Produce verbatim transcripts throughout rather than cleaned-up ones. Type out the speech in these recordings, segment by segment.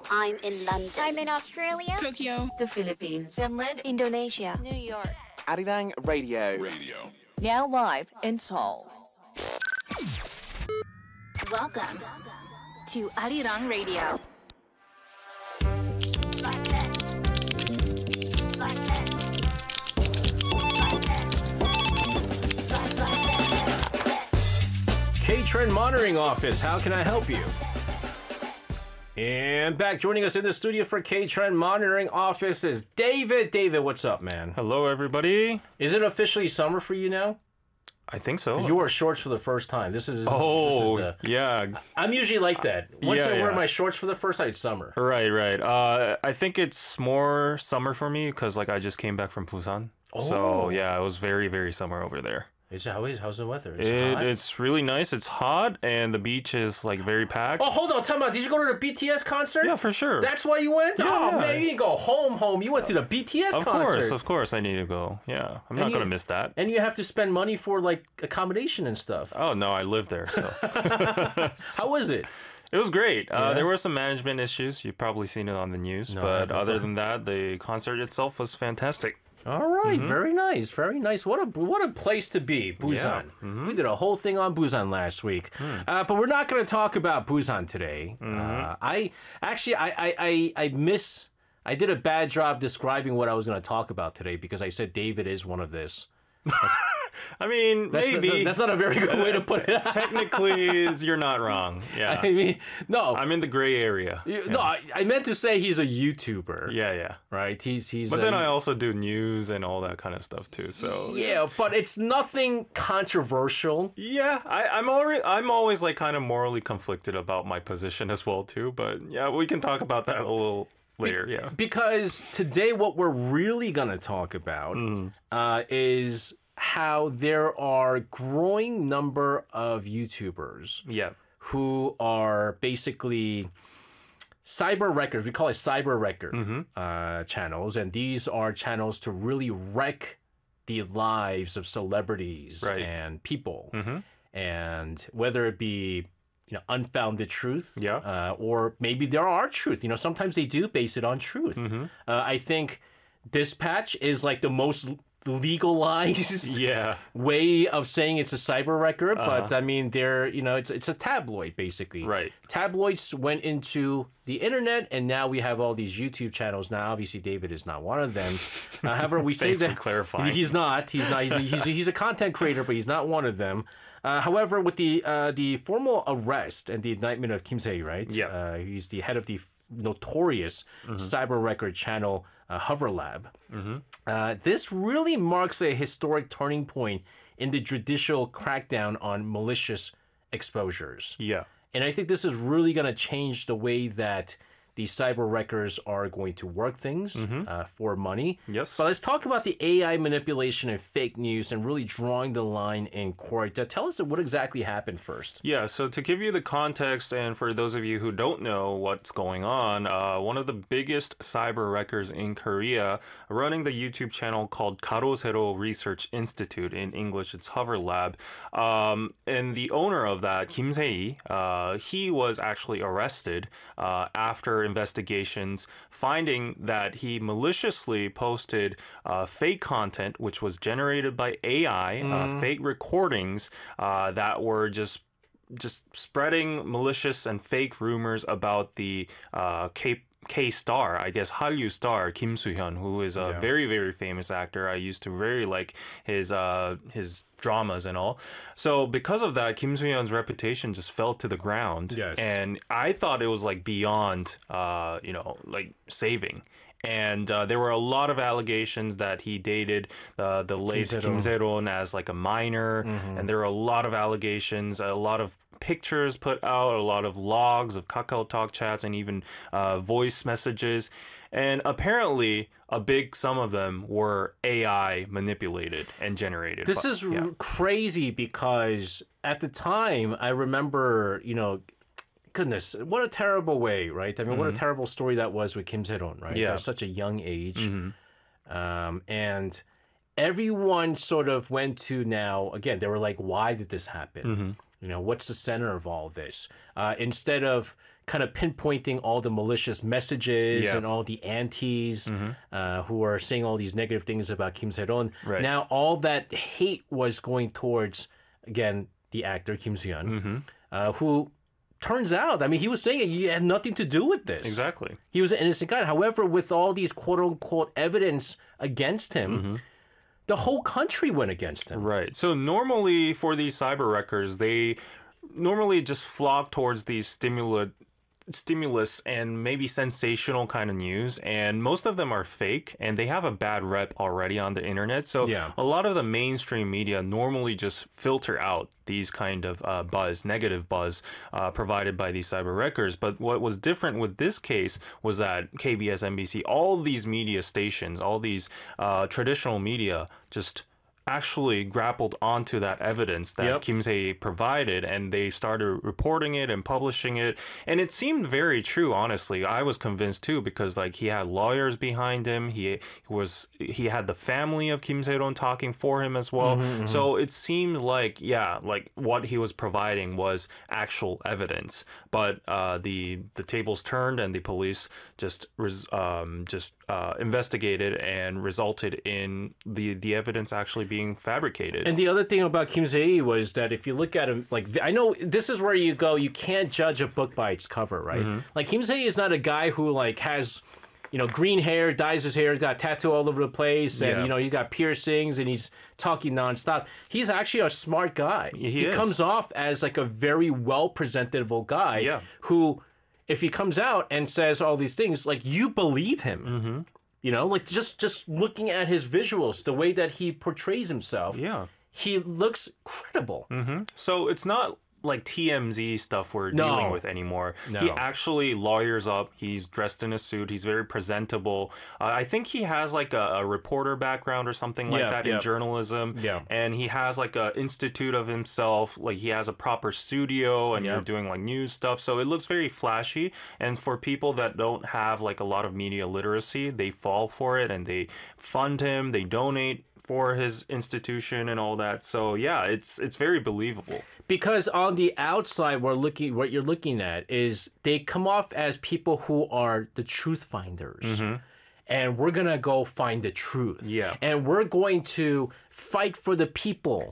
I'm in London. I'm in Australia. Tokyo. The Philippines. Finland. Indonesia. New York. Arirang Radio. Radio. Now live in Seoul. Welcome to Arirang Radio. K-Trend Monitoring Office, how can I help you? And back joining us in the studio for K-Trend Monitoring Office is David. David, what's up, man? Hello, everybody. Is it officially summer for you now? I think so. Because you wore shorts for the first time. This is Oh, this is the, yeah. I'm usually like that. Once Yeah, I wear yeah. my shorts for the first time, it's summer. Right, right. Uh, I think it's more summer for me because, like, I just came back from Busan. Oh. So, yeah, it was very, very summer over there. Is how is how's the weather? Is it, It, hot? it's really nice. It's hot, and the beach is, like, very packed. Oh, hold on. Tell me, did you go to the B T S concert? Yeah, for sure. That's why you went? Yeah, oh, yeah. man, you didn't go home, home. You went to the B T S Of concert. course, of course, I need to go. Yeah, I'm not you- going to miss that. And you have to spend money for, like, accommodation and stuff. Oh, no, I live there, so. How was it? It was great. Uh, Yeah? There were some management issues. You've probably seen it on the news. No, I but haven't. other than that, the concert itself was fantastic. All right, very nice, very nice. What a what a place to be, Busan. We did a whole thing on Busan last week, uh, but we're not going to talk about Busan today. Uh, I actually, I, I, I, I miss. I did a bad job describing what I was going to talk about today because I said David is one of this. I mean, That's maybe. not, that's not a very good way to put it. Technically, you're not wrong. Yeah. I mean, no, I'm in the gray area. you- no. I, I meant to say he's a YouTuber. Yeah, yeah. Right. He's he's. But a- then I also do news and all that kind of stuff too. So Yeah, but it's nothing controversial. yeah, I, I'm already I'm always like kind of morally conflicted about my position as well too. But yeah, we can talk about that a little later. Yeah. Because today, what we're really going to talk about Mm-hmm. uh, is how there are growing number of YouTubers Yeah. who are basically cyber wreckers. We call it cyber wrecker Mm-hmm. uh, channels, and these are channels to really wreck the lives of celebrities Right. Mm-hmm. and people, and whether it be you know unfounded truth, Yeah. uh, or maybe there are truth. You know, sometimes they do base it on truth. Mm-hmm. Uh, I think Dispatch is like the most legalized Yeah. way of saying it's a cyber wrecker, but I mean, they're you know, it's it's a tabloid basically. Right. Tabloids went into the internet, and now we have all these YouTube channels. Now, obviously, David is not one of them. Uh, however, we say Thanks for that clarifying. he's not. He's not. He's a, he's a, he's a content creator, but he's not one of them. Uh, however, with the uh, the formal arrest and the indictment of Kim Se, right? Yeah. Uh, he's the head of the f- notorious cyber record channel uh, Hover Lab. Uh, this really marks a historic turning point in the judicial crackdown on malicious exposures. Yeah. And I think this is really going to change the way that these cyber wreckers are going to work things uh, for money. Yes. But let's talk about the A I manipulation and fake news and really drawing the line in court. Uh, tell us what exactly happened first. Yeah, so to give you the context, and for those of you who don't know what's going on, uh, one of the biggest cyber wreckers in Korea, running the YouTube channel called Karosero Research Institute, in English it's Hover Lab, um, and the owner of that, Kim Se-hee, uh, he was actually arrested uh, after investigations, finding that he maliciously posted uh, fake content, which was generated by A I, uh, fake recordings uh, that were just just spreading malicious and fake rumors about the uh, K K star, I guess Hallyu star Kim Soo-hyun, who is a Yeah. very very famous actor. I used to very like his uh, his dramas and all. So because of that, Kim Soo-hyun's reputation just fell to the ground. Yes. And I thought it was like beyond, uh, you know, like saving. And uh, there were a lot of allegations that he dated uh, the late Se-ron. Kim Se-ron as like a minor, and there were a lot of allegations, a lot of pictures put out, a lot of logs of Kakao Talk chats, and even uh, voice messages. And apparently, a big sum of them were A I manipulated and generated. This But- is yeah. r- crazy because at the time, I remember, you know, goodness, what a terrible way, right? I mean, what a terrible story that was with Kim Se-ron, right? Yeah. At such a young age. Um, and everyone sort of went to now, again, they were like, why did this happen? You know, what's the center of all this? Uh, instead of kind of pinpointing all the malicious messages Yeah. and all the antis uh, who are saying all these negative things about Kim Se-ron, Right. now all that hate was going towards, again, the actor Kim Soo-hyun, uh, who turns out, I mean, he was saying he had nothing to do with this. Exactly. He was an innocent guy. However, with all these quote unquote evidence against him, the whole country went against him. Right. So normally for these cyber wreckers, they normally just flock towards these stimulus stimulus and maybe sensational kind of news, and most of them are fake and they have a bad rep already on the internet. So Yeah. a lot of the mainstream media normally just filter out these kind of uh, buzz, negative buzz uh, provided by these cyber wreckers. But what was different with this case was that K B S, N B C, all these media stations, all these uh, traditional media just actually grappled onto that evidence that Yep. Kim Se provided, and they started reporting it and publishing it, and it seemed very true. Honestly, I was convinced too, because like he had lawyers behind him, he was he had the family of Kim Se-ron talking for him as well. So it seemed like, yeah, like what he was providing was actual evidence. But uh, the the tables turned, and the police just res- um, just uh, investigated and resulted in the the evidence actually being fabricated. And the other thing about Kim Se-hee was that if you look at him, like, I know this is where you go, you can't judge a book by its cover, right? Like, Kim Se-hee is not a guy who, like, has, you know, green hair, dyes his hair, got tattoo all over the place, and, Yeah. you know, he's got piercings, and he's talking nonstop. He's actually a smart guy. He is. comes off as, like, a very well-presentable guy Yeah. who, if he comes out and says all these things, like, you believe him. Mm-hmm. You know, like just just looking at his visuals, the way that he portrays himself, Yeah. he looks credible. So it's not like T M Z stuff we're No. dealing with anymore. No. He actually lawyers up. He's dressed in a suit. He's very presentable. Uh, I think he has like a, a reporter background or something like Yeah, that yeah. in journalism. Yeah. And he has like a institute of himself. Like he has a proper studio, and Yeah. you're doing like news stuff. So it looks very flashy. And for people that don't have like a lot of media literacy, they fall for it and they fund him. They donate for his institution and all that. So yeah, it's it's very believable. Because on the outside, we're looking what you're looking at is they come off as people who are the truth finders. And we're gonna go find the truth. Yeah. And we're going to fight for the people,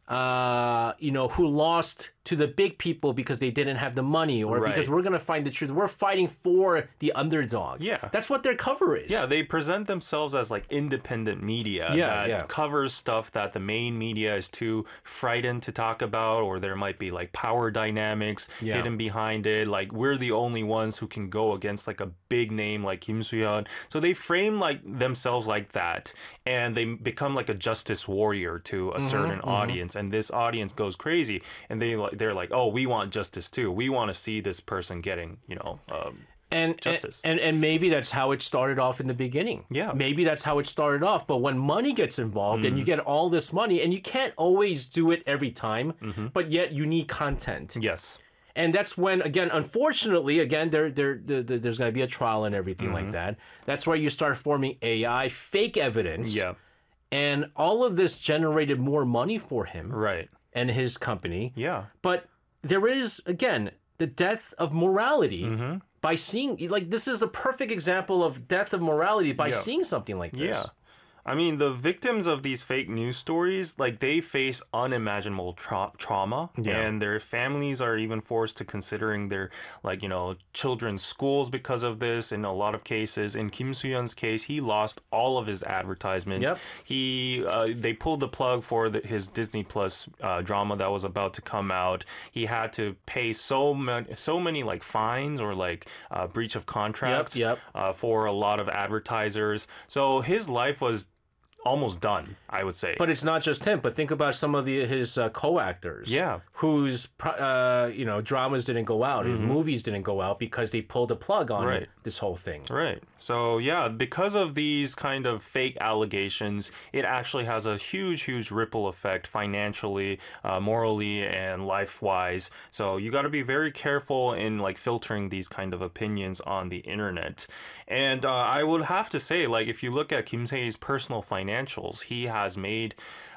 uh, you know, who lost to the big people because they didn't have the money, or Right. because we're gonna find the truth. We're fighting for the underdog. Yeah. That's what their cover is. Yeah, they present themselves as like independent media Yeah, that yeah. covers stuff that the main media is too frightened to talk about, or there might be like power dynamics Yeah. hidden behind it. Like we're the only ones who can go against like a big name like Kim Soo-hyun. So they frame like themselves like that, and they become like a justice warrior to a certain audience, and this audience goes crazy, and they like they're like, oh, we want justice too. We want to see this person getting, you know. Um, and justice. And, and and maybe that's how it started off in the beginning. Yeah. Maybe that's how it started off. But when money gets involved and you get all this money, and you can't always do it every time, but yet you need content. yes. And that's when, again, unfortunately, again, there, there, there there's going to be a trial and everything like that. That's where you start forming A I, fake evidence. Yeah. And all of this generated more money for him Right. and his company. Yeah. But there is, again, the death of morality Mm-hmm. by seeing, like, this is a perfect example of death of morality by Yeah. seeing something like this. Yeah. I mean, the victims of these fake news stories, like they face unimaginable tra- trauma, Yeah. and their families are even forced to considering their, like, you know, children's schools because of this. In a lot of cases, in Kim Soo-hyun's case, he lost all of his advertisements. Yep. He, uh, they pulled the plug for the, his Disney Plus uh, drama that was about to come out. He had to pay so many, so many like fines or like uh, breach of contracts yep. Uh, for a lot of advertisers. So his life was almost done, I would say. But it's not just him. But think about some of the his uh, co-actors, Yeah. whose pro- uh, you know dramas didn't go out, his movies didn't go out because they pulled a plug on Right. this whole thing. Right. So, yeah, because of these kind of fake allegations, it actually has a huge, huge ripple effect financially, uh, morally, and life-wise. So you got to be very careful in like filtering these kind of opinions on the internet. And uh, I would have to say, like, if you look at Kim Se-hee's personal financials, he has made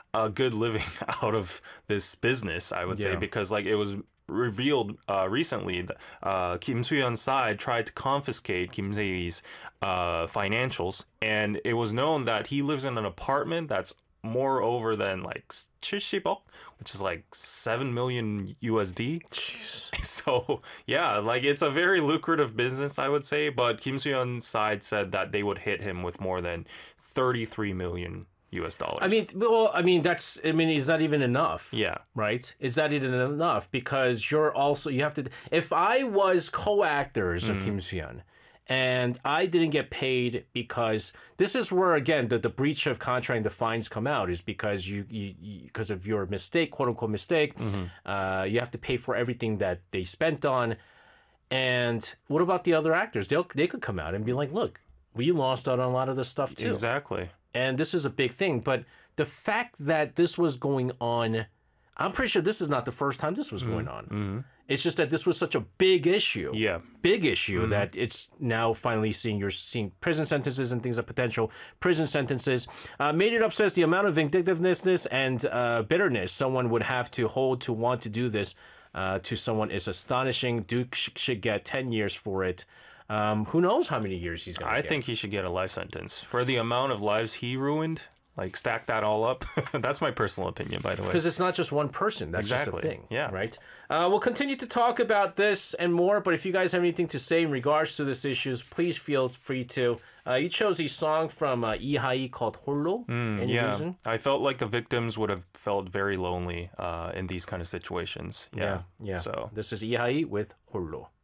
a good living out of this business, I would say, Yeah. because like it was revealed uh, recently that uh, Kim Soo-hyun's side tried to confiscate Kim Se-he's uh, financials, and it was known that he lives in an apartment that's more over than like 칠십억, which is like seven million U S D. So yeah, like it's a very lucrative business, I would say. But Kim Soo-hyun's side said that they would hit him with more than thirty-three million U S dollars. I mean, well, I mean that's. I mean, is that even enough? yeah, Right? Is that even enough? Because you're also you have to. If I was co-actors of Kim Soo-hyun, and I didn't get paid because this is where again the, the breach of contract and the fines come out is because you you because of your mistake, quote unquote mistake, uh, you have to pay for everything that they spent on. And what about the other actors? They will they could come out and be like, look, we lost out on a lot of this stuff too. exactly. And this is a big thing. But the fact that this was going on, I'm pretty sure this is not the first time this was going on. Mm-hmm. It's just that this was such a big issue. Yeah. Big issue Mm-hmm. that it's now finally seeing you're seeing prison sentences and things of potential prison sentences. Uh, Made It Up says the amount of vindictiveness and uh, bitterness someone would have to hold to want to do this uh, to someone is astonishing. Duke sh- should get ten years for it. Um, who knows how many years he's going to I get. think he should get a life sentence for the amount of lives he ruined. Like stack that all up. That's my personal opinion, by the way. Because it's not just one person. That's just Exactly. the thing. Yeah. Right? Uh, we'll continue to talk about this and more, but if you guys have anything to say in regards to this issues, please feel free to. Uh, you chose a song from uh, Lee Ha-hee called Hollow. Any yeah, reason? I felt like the victims would have felt very lonely uh, in these kind of situations. Yeah, Yeah. So This is Lee Ha-hee with Hollow.